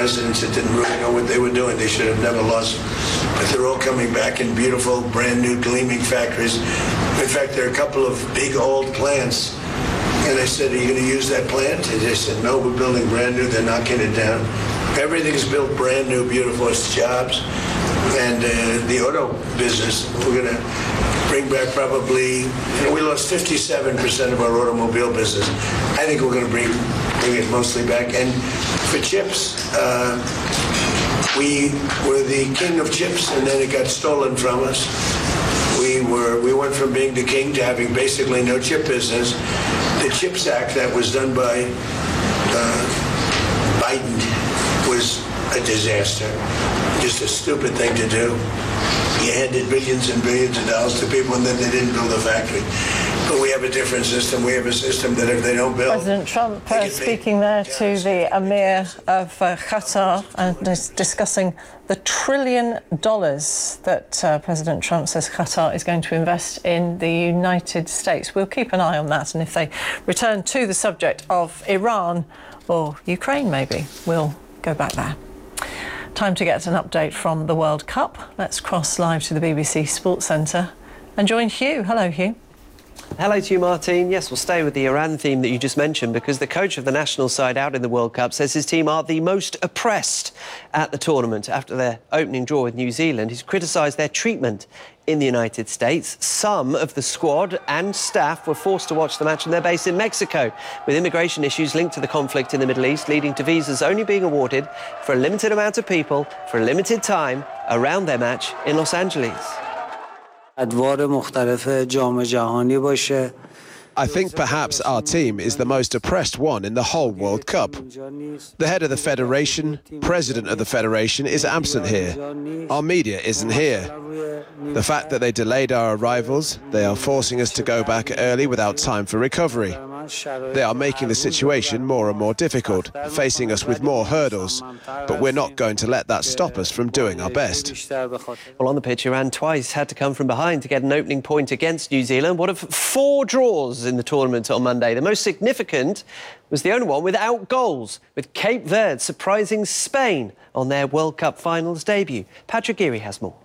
presidents that didn't really know what they were doing. They should have never lost. But they're all coming back in beautiful, brand new, gleaming factories. In fact, there are a couple of big old plants. And I said, are you going to use that plant? And they said, no, we're building brand new. They're knocking it down. Everything's built brand new, beautiful. It's jobs. And the auto business, we're going to bring back probably, we lost 57% of our automobile business. I think we're going to bring it mostly back. And for chips, we were the king of chips, and then it got stolen from us. We went from being the king to having basically no chip business. The CHIPS Act that was done by Biden was a disaster. Just a stupid thing to do. He handed billions and billions of dollars to people, and then they didn't build a factory. But we have a different system. We have a system that if they don't build... President Trump speaking there to the Emir of Qatar and discussing the $1 trillion that President Trump says Qatar is going to invest in the United States. We'll keep an eye on that, and if they return to the subject of Iran or Ukraine, maybe, we'll go back there. Time to get an update from the World Cup. Let's cross live to the BBC Sports Centre and join Hugh. Hello, Hugh. Hello to you, Martine. Yes, we'll stay with the Iran theme that you just mentioned, because the coach of the national side out in the World Cup says his team are the most oppressed at the tournament after their opening draw with New Zealand. He's criticised their treatment in the United States. Some of the squad and staff were forced to watch the match on their base in Mexico, with immigration issues linked to the conflict in the Middle East, leading to visas only being awarded for a limited amount of people for a limited time around their match in Los Angeles. I think perhaps our team is the most oppressed one in the whole World Cup. The head of the federation, president of the federation, is absent here. Our media isn't here. The fact that they delayed our arrivals, they are forcing us to go back early without time for recovery. They are making the situation more and more difficult, facing us with more hurdles. But we're not going to let that stop us from doing our best. Well, on the pitch, Iran twice had to come from behind to get an opening point against New Zealand. One of 4 draws in the tournament on Monday. The most significant was the only one without goals, with Cape Verde surprising Spain on their World Cup finals debut. Patrick Geary has more.